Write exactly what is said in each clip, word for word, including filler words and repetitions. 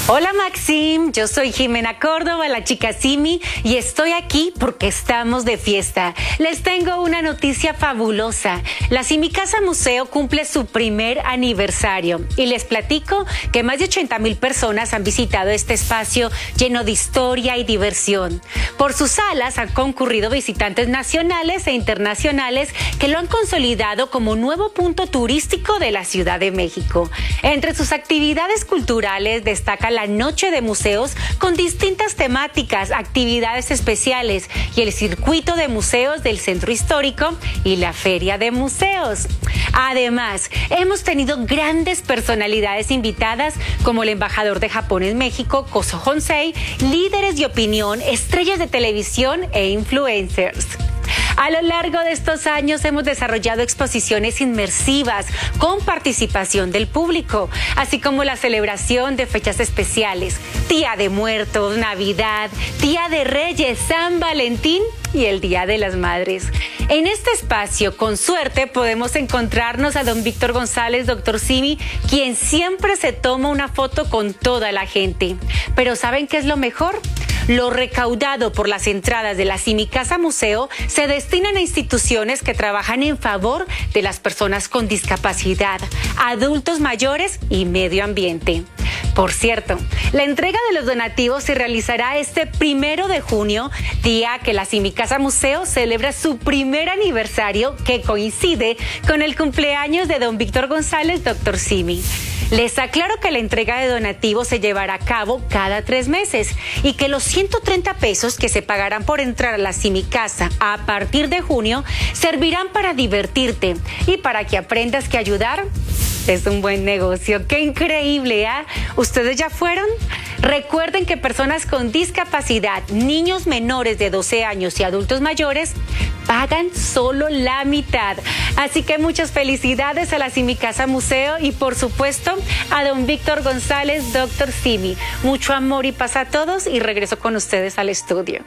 Hola Maxim, yo soy Jimena Córdoba, la chica Simi, y estoy aquí porque estamos de fiesta. Les tengo una noticia fabulosa. La Simi Casa Museo cumple su primer aniversario y les platico que más de ochenta mil personas han visitado este espacio lleno de historia y diversión. Por sus salas han concurrido visitantes nacionales e internacionales que lo han consolidado como nuevo punto turístico de la Ciudad de México. Entre sus actividades culturales destaca la Noche de Museos con distintas temáticas, actividades especiales y el circuito de museos del Centro Histórico y la Feria de Museos. Además, hemos tenido grandes personalidades invitadas como el embajador de Japón en México, Kozo Honsei, líderes de opinión, estrellas de televisión e influencers. A lo largo de estos años hemos desarrollado exposiciones inmersivas con participación del público, así como la celebración de fechas especiales, Día de Muertos, Navidad, Día de Reyes, San Valentín y el Día de las Madres. En este espacio, con suerte, podemos encontrarnos a don Víctor González, doctor Simi, quien siempre se toma una foto con toda la gente. Pero ¿saben qué es lo mejor? Lo recaudado por las entradas de la Simi Casa Museo se destinan a instituciones que trabajan en favor de las personas con discapacidad, adultos mayores y medio ambiente. Por cierto, la entrega de los donativos se realizará este primero de junio, día que la Simi Casa Museo celebra su primer aniversario, que coincide con el cumpleaños de don Víctor González, doctor Simi. Les aclaro que la entrega de donativos se llevará a cabo cada tres meses y que los ciento treinta pesos que se pagarán por entrar a la Simi Casa a partir de junio servirán para divertirte y para que aprendas que ayudar es un buen negocio. ¡Qué increíble! ¿eh? ¿Ustedes ya fueron? Recuerden que personas con discapacidad, niños menores de doce años y adultos mayores pagan solo la mitad. Así que muchas felicidades a la Simi Casa Museo y por supuesto a don Víctor González, doctor Simi. Mucho amor y paz a todos y regreso con ustedes al estudio.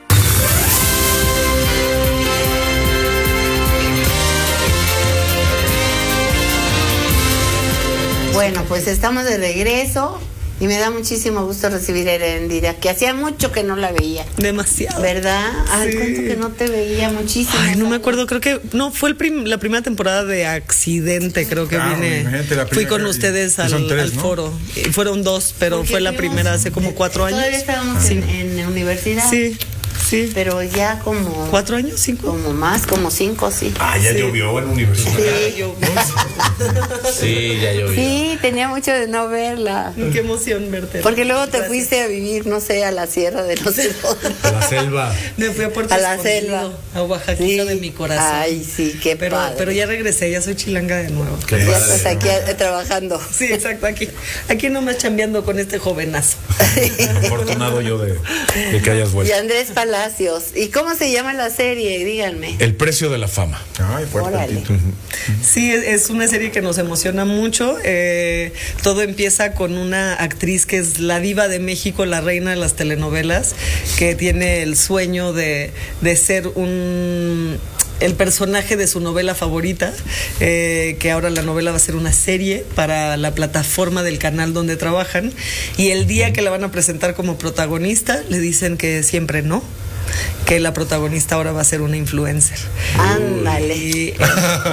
Bueno, pues estamos de regreso y me da muchísimo gusto recibir a Erendira, que hacía mucho que no la veía. Demasiado. ¿Verdad? Ay, sí. cuánto que no te veía, muchísimo. Ay, no me acuerdo, creo que no, fue el prim, la primera temporada de Accidente, creo que ah, vine. Fui con ustedes al, tres, al foro. ¿No? Fueron dos, pero fue la primera hace como cuatro años. Todavía estábamos sí. en, en universidad. Sí. Sí. Pero ya como... ¿Cuatro años? ¿Cinco? Como más, como cinco, sí. Ah, ya sí. llovió en la universidad. Sí, sí, ya llovió. Sí, tenía mucho de no verla. Qué emoción verte. Porque luego te Gracias. fuiste a vivir, no sé, a la sierra de no sé dónde. A la selva. Me fui a Puerto A la selva. A Oaxaquita sí. de mi corazón. Ay, sí, qué pero, padre. Pero ya regresé, ya soy chilanga de nuevo. Qué ya padre. Estás aquí eh, trabajando. Sí, exacto, aquí, aquí nomás chambeando con este jovenazo. Afortunado yo de, de que hayas vuelto. Y Andrés Palacios. ¿Y cómo se llama la serie? Díganme. El precio de la fama. Ay, fuerte. Sí, es una serie que nos emociona mucho. Eh, todo empieza con una actriz que es la diva de México, la reina de las telenovelas, que tiene el sueño de, de ser un... el personaje de su novela favorita, eh, que ahora la novela va a ser una serie para la plataforma del canal donde trabajan, y el día que la van a presentar como protagonista le dicen que siempre no, que la protagonista ahora va a ser una influencer. Ándale. Y, eh,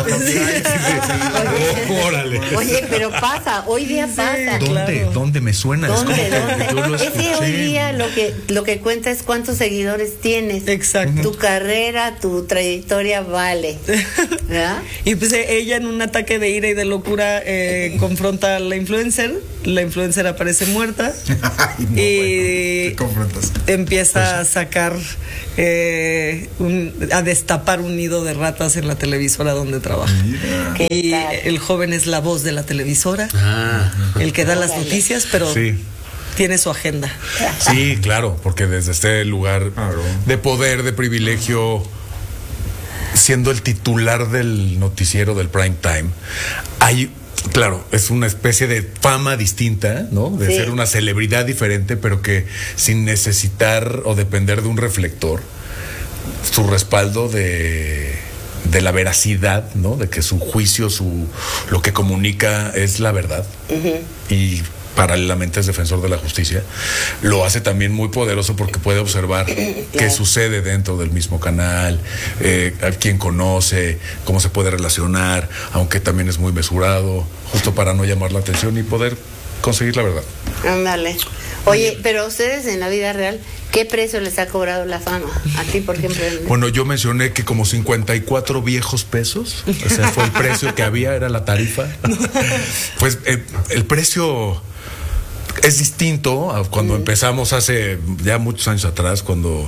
Órale. Oye, pero pasa, hoy día sí, pasa. ¿Dónde? Claro. ¿Dónde me suena? ¿Dónde? Es como que yo lo Ese escuché. hoy día lo que lo que cuenta es cuántos seguidores tienes. Exacto. Tu carrera, tu trayectoria vale. ¿Verdad? Y pues ella en un ataque de ira y de locura eh, confronta a la influencer. La influencer aparece muerta. Ay, no, y bueno, ¿qué confrontas? empieza pues, a sacar eh, un, a destapar un nido de ratas en la televisora donde trabaja. Mira. Y el joven es la voz de la televisora, Ah. el que da las noticias, pero Sí. tiene su agenda. Sí, claro, porque desde este lugar Claro. de poder, de privilegio, siendo el titular del noticiero del prime time, hay, claro, es una especie de fama distinta, ¿no? De Sí. ser una celebridad diferente, pero que sin necesitar o depender de un reflector, su respaldo de, de la veracidad, ¿no? De que su juicio, su lo que comunica es la verdad. Uh-huh. Y paralelamente es defensor de la justicia, lo hace también muy poderoso porque puede observar claro. qué sucede dentro del mismo canal, eh, a quién conoce, cómo se puede relacionar, aunque también es muy mesurado, justo para no llamar la atención y poder conseguir la verdad. Ándale. Oye, pero ustedes en la vida real, ¿qué precio les ha cobrado la fama? A ti, por ejemplo. Bueno, yo mencioné que como cincuenta y cuatro viejos pesos, o sea, fue el precio que había, era la tarifa. Pues eh, el precio es distinto a cuando mm. empezamos hace ya muchos años atrás, cuando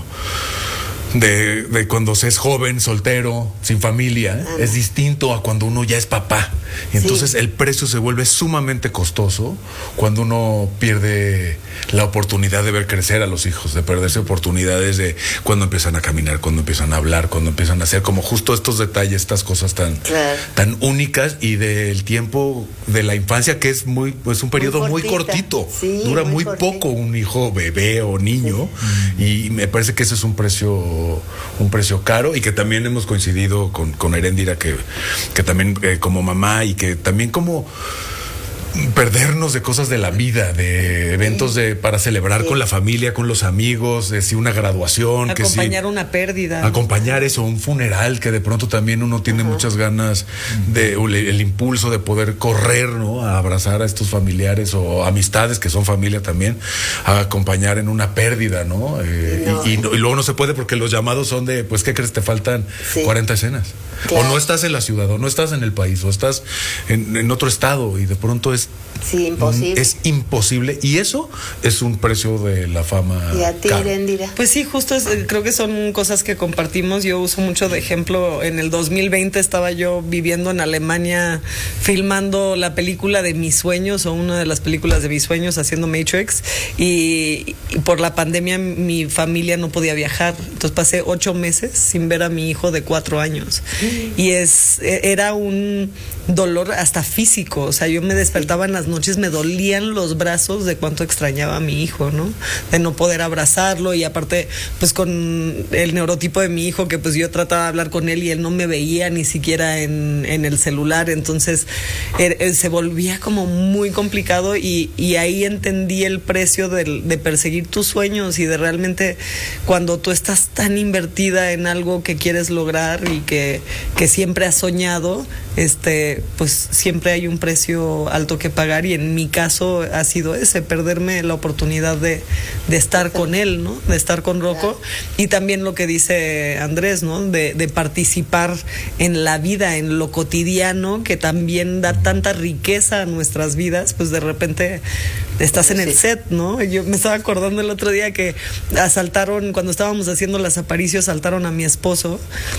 de, de cuando se es joven, soltero, sin familia, ah. es distinto a cuando uno ya es papá. Y entonces sí. el precio se vuelve sumamente costoso cuando uno pierde la oportunidad de ver crecer a los hijos, de perderse oportunidades de cuando empiezan a caminar, cuando empiezan a hablar, cuando empiezan a hacer como justo estos detalles, estas cosas tan, claro. tan únicas, y del tiempo de la infancia, que es muy, pues un periodo muy, muy cortito, sí, dura muy, muy poco un hijo bebé o niño, sí. y me parece que ese es un precio, un precio caro, y que también hemos coincidido con, con Eréndira, que, que también eh, como mamá, y que también como perdernos de cosas de la vida, de eventos de para celebrar sí. con la familia, con los amigos, de si una graduación, acompañar que si, una pérdida, acompañar eso, un funeral, que de pronto también uno tiene uh-huh. muchas ganas de el, el impulso de poder correr, ¿no? A abrazar a estos familiares o amistades que son familia también, a acompañar en una pérdida, ¿no? Eh, no. Y, y, y luego no se puede porque los llamados son de, pues, ¿qué crees? Te faltan sí. cuarenta escenas. Claro. O no estás en la ciudad, o no estás en el país, o estás en, en otro estado, y de pronto es sí, imposible. Es imposible, y eso es un precio de la fama. ¿Y a ti, Eréndira? Pues sí, justo es, creo que son cosas que compartimos. Yo uso mucho de ejemplo. En el dos mil veinte estaba yo viviendo en Alemania, filmando la película de mis sueños, o una de las películas de mis sueños, haciendo Matrix, y, y por la pandemia mi familia no podía viajar. Entonces pasé ocho meses sin ver a mi hijo de cuatro años. Y es era un dolor hasta físico, o sea, yo me despertaba en las noches, me dolían los brazos de cuánto extrañaba a mi hijo, ¿no? De no poder abrazarlo, y aparte, pues con el neurotipo de mi hijo, que pues yo trataba de hablar con él y él no me veía ni siquiera en, en el celular, entonces er, er, se volvía como muy complicado, y, y ahí entendí el precio de, de perseguir tus sueños, y de realmente cuando tú estás tan invertida en algo que quieres lograr y que, que siempre has soñado, este pues siempre hay un precio alto que pagar, y en mi caso ha sido ese, perderme la oportunidad de, de estar con él, ¿no? De estar con Rocco, y también lo que dice Andrés, ¿no? De, de participar en la vida, en lo cotidiano, que también da tanta riqueza a nuestras vidas, pues de repente estás en el set, ¿no? Yo me estaba acordando el otro día que asaltaron, cuando estábamos haciendo las Aparicio, asaltaron a mi esposo,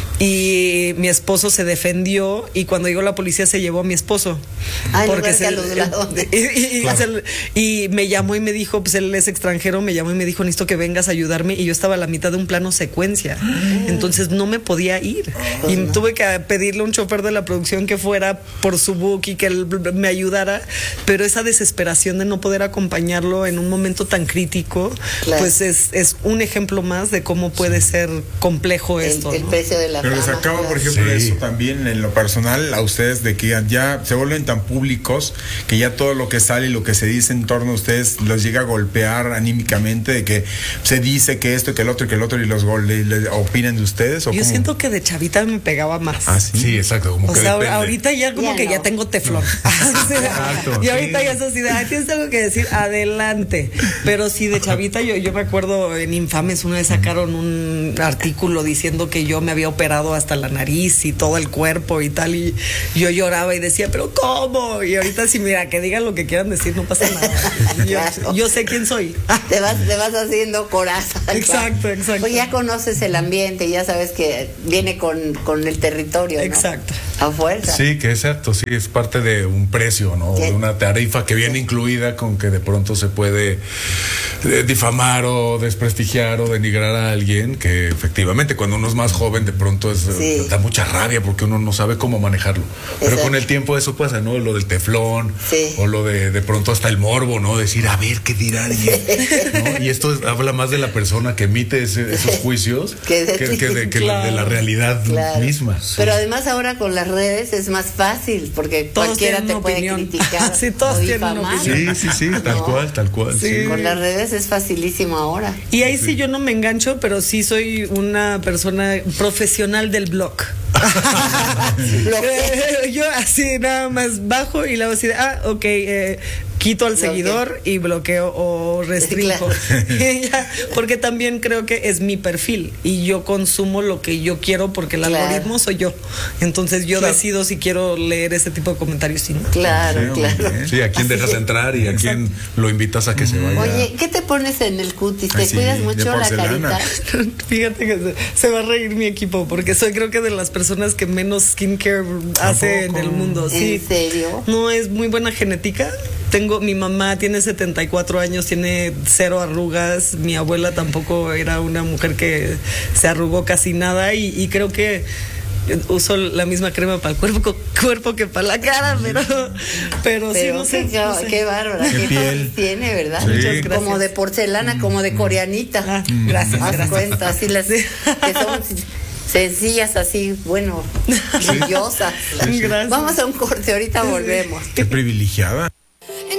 y mi esposo se defendió, y cuando llegó la policía se llevó a mi esposo. Ay, porque se, los y, y, claro. se, y me llamó y me dijo, pues él es extranjero, me llamó y me dijo, necesito que vengas a ayudarme, y yo estaba a la mitad de un plano secuencia, mm. entonces no me podía ir, oh, y no. tuve que pedirle a un chofer de la producción que fuera por su book y que él me ayudara, pero esa desesperación de no poder acompañarlo en un momento tan crítico, claro. pues es, es un ejemplo más de cómo puede ser complejo el, esto, el ¿no? precio de la pero fama, les acabo, claro. por ejemplo, sí. eso también en lo personal a ustedes, de que ya se vuelven tan públicos que ya todo lo que sale y lo que se dice en torno a ustedes los llega a golpear anímicamente, de que se dice que esto, que el otro, que el otro, y los goles opinan de ustedes. ¿O yo cómo? Siento que de chavita me pegaba más. ¿Ah, sí? Sí, exacto. Como o que sea, depende. ahorita ya como ya que no. ya tengo teflón. Exacto, y ahorita sí. ya es así de, ay, tienes algo que decir, adelante. Pero sí, de chavita, yo, yo me acuerdo en Infames una vez sacaron un artículo diciendo que yo me había operado hasta la nariz y todo el cuerpo y tal, y yo lloraba y decía, pero ¿cómo? Y ahorita sí, mira, que digan lo que quieran decir, no pasa nada. Yo, Claro. yo sé quién soy. Te vas, te vas haciendo coraza. Exacto, exacto. Pues ya conoces el ambiente, ya sabes que viene con, con el territorio, ¿no? Exacto. A fuerza. Sí, que es cierto, sí, es parte de un precio, ¿no? Sí. De una tarifa que viene sí. incluida, con que de pronto se puede eh, difamar o desprestigiar o denigrar a alguien, que efectivamente cuando uno es más joven de pronto es, sí. da mucha rabia porque uno no sabe cómo manejarlo. Pero Exacto. con el tiempo eso pasa, ¿no? Lo del teflón, sí. o lo de de pronto hasta el morbo, ¿no? Decir, a ver, ¿qué dirá alguien? ¿No? Y esto es, habla más de la persona que emite ese, esos juicios que de, que, que, de, que claro. de la realidad claro. misma. Pero además ahora con las las redes es más fácil porque Todos cualquiera tienen te una puede opinión. criticar Sí, todos o tienen una difamar. opinión. Sí, sí, sí, tal No. cual, tal cual. Sí. Sí. Con las redes es facilísimo ahora. Y ahí sí yo no me engancho, pero sí soy una persona profesional del blog. Eh, yo así nada más bajo y luego así de, ah, ok, eh, quito al Bloqueo. seguidor y bloqueo o restringo. Ya, porque también creo que es mi perfil y yo consumo lo que yo quiero porque el Claro. algoritmo soy yo. Entonces yo Claro. decido si quiero leer ese tipo de comentarios. Sí, ¿no? Claro, Sí, claro. hombre. Sí, a quién dejas entrar y a quién lo invitas a que se vaya. Oye, ¿qué te pones en el cutis? ¿Te Ay, sí, cuidas de mucho la porcelana. carita? Fíjate que se, se va a reír mi equipo porque soy creo que de las personas que menos skincare hace en el mundo. Sí. ¿En serio? No es muy buena genética. Tengo, mi mamá tiene setenta y cuatro años, tiene cero arrugas. Mi abuela tampoco era una mujer que se arrugó casi nada y, y creo que uso la misma crema para el cuerpo, cuerpo que para la cara, pero, pero, sí, Pero no sé. qué, no sé. qué bárbara, Qué qué piel. ojos tiene, ¿verdad? Sí. Muchas gracias. Como de porcelana, como de coreanita. Ah, gracias, Haz gracias. cuenta, así las Sí. que son sencillas, así, bueno, brillosas. Gracias. Vamos a un corte, ahorita volvemos. Qué privilegiada.